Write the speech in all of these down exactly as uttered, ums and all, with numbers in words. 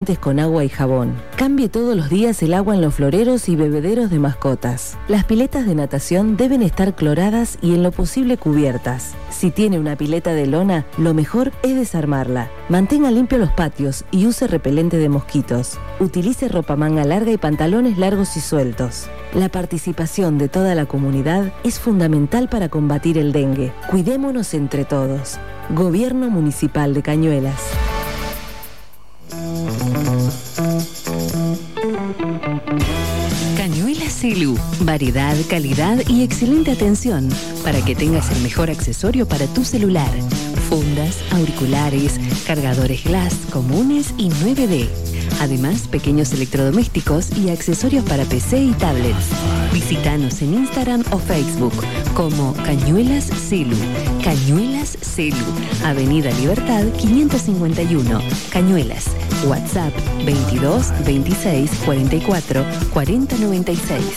con agua y jabón. Cambie todos los días el agua en los floreros y bebederos de mascotas. Las piletas de natación deben estar cloradas y en lo posible cubiertas. Si tiene una pileta de lona, lo mejor es desarmarla. Mantenga limpios los patios y use repelente de mosquitos. Utilice ropa manga larga y pantalones largos y sueltos. La participación de toda la comunidad es fundamental para combatir el dengue. Cuidémonos entre todos. Gobierno Municipal de Cañuelas. Cañuelas Celu. Variedad, calidad y excelente atención para que tengas el mejor accesorio para tu celular. Fundas, auriculares, cargadores glass comunes y nueve D. Además, pequeños electrodomésticos y accesorios para P C y tablets. Visítanos en Instagram o Facebook como Cañuelas Celu. Cañuelas Celu. Avenida Libertad quinientos cincuenta y uno. Cañuelas. WhatsApp veintidós veintiséis cuarenta y cuatro cuarenta noventa y seis.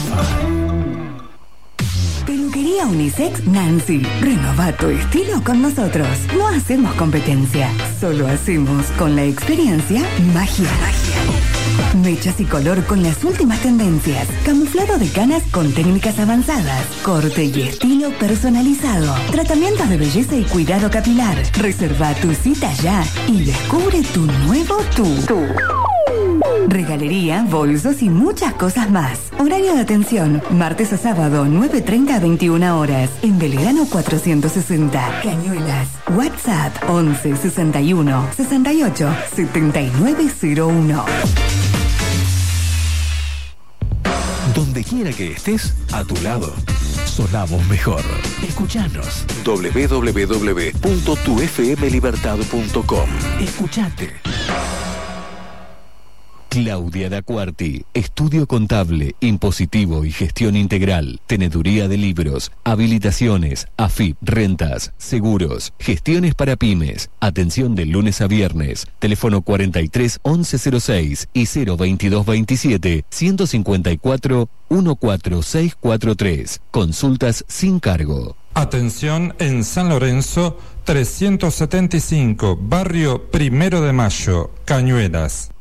Peluquería Unisex Nancy. Renova tu estilo con nosotros. No hacemos competencia. Solo hacemos con la experiencia magia. Magia. Mechas y color con las últimas tendencias. Camuflado de canas con técnicas avanzadas. Corte y estilo personalizado. Tratamientos de belleza y cuidado capilar. Reserva tu cita ya y descubre tu nuevo tú. Tú. Regalería, bolsos y muchas cosas más. Horario de atención, martes a sábado, nueve treinta a veintiuna horas. En Belgrano cuatrocientos sesenta. Cañuelas. WhatsApp once sesenta y uno sesenta y ocho setenta y nueve cero uno. Donde quiera que estés, a tu lado. Sonamos mejor. Escuchanos. doble u doble u doble u punto tu f m libertad punto com. Escuchate. Claudia Dacuarti, estudio contable, impositivo y gestión integral, teneduría de libros, habilitaciones, A F I P, rentas, seguros, gestiones para pymes, atención de lunes a viernes, teléfono cuarenta y tres once cero seis y cero veintidós veintisiete ciento cincuenta y cuatro catorce seiscientos cuarenta y tres, consultas sin cargo. Atención en San Lorenzo trescientos setenta y cinco, barrio Primero de Mayo, Cañuelas.